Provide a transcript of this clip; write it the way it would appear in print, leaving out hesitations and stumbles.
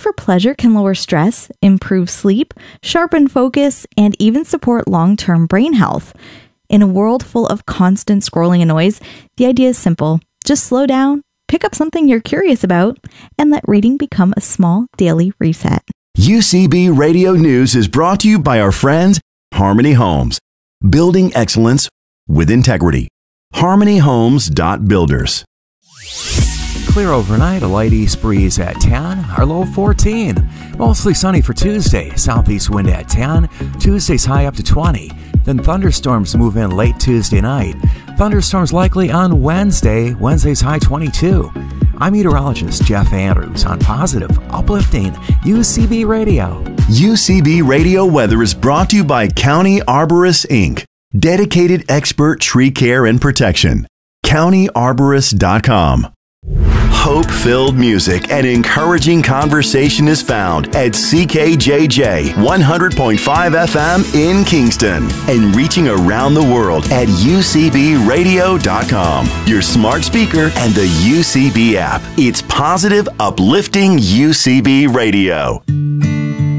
for pleasure can lower stress, improve sleep, sharpen focus, and even support long-term brain health. In a world full of constant scrolling and noise, the idea is simple. Just slow down, pick up something you're curious about, and let reading become a small daily reset. UCB Radio News is brought to you by our friends, Harmony Homes. Building excellence with integrity. HarmonyHomes.Builders. Clear overnight, a light east breeze at 10, our low 14. Mostly sunny for Tuesday, southeast wind at 10, Tuesday's high up to 20. Then thunderstorms move in late Tuesday night. Thunderstorms likely on Wednesday, Wednesday's high 22. I'm meteorologist Jeff Andrews on Positive, Uplifting UCB Radio. UCB Radio Weather is brought to you by County Arborists, Inc., dedicated expert tree care and protection. CountyArborist.com. Hope-filled music and encouraging conversation is found at CKJJ 100.5 FM in Kingston and reaching around the world at UCBradio.com, your smart speaker and the UCB app. It's positive, uplifting UCB Radio.